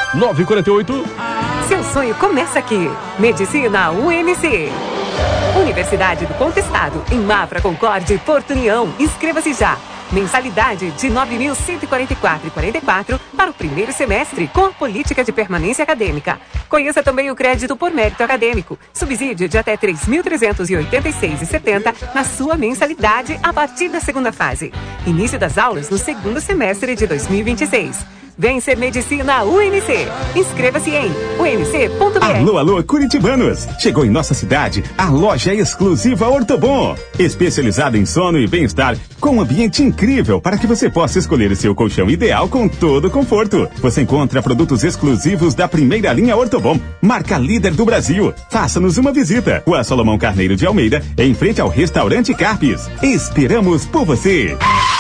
948. Seu sonho começa aqui. Medicina UNC. Universidade do Contestado, em Mafra, Concorde, Porto União. Inscreva-se já. Mensalidade de R$ 9.144,44 para o primeiro semestre, com a política de permanência acadêmica. Conheça também o crédito por mérito acadêmico. Subsídio de até R$ 3.386,70 na sua mensalidade a partir da segunda fase. Início das aulas no segundo semestre de 2026. Vem ser Medicina UNC. Inscreva-se em unc.br. Alô, curitibanos! Chegou em nossa cidade a loja exclusiva Ortobon. Especializada em sono e bem-estar, com um ambiente incrível para que você possa escolher o seu colchão ideal com todo conforto. Você encontra produtos exclusivos da primeira linha Ortobon, marca líder do Brasil. Faça-nos uma visita. Rua Salomão Carneiro de Almeida, em frente ao restaurante Carpes. Esperamos por você!